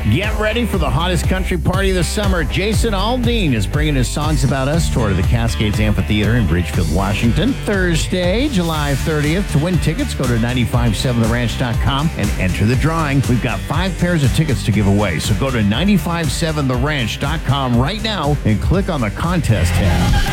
Get ready for the hottest country party of the summer. Jason Aldean is bringing his Songs About Us tour to the Cascades Amphitheater in Bridgefield, Washington, Thursday, July 30th. To win tickets, go to 957theranch.com and enter the drawing. We've got 5 pairs of tickets to give away, so go to 957theranch.com right now and click on the contest tab.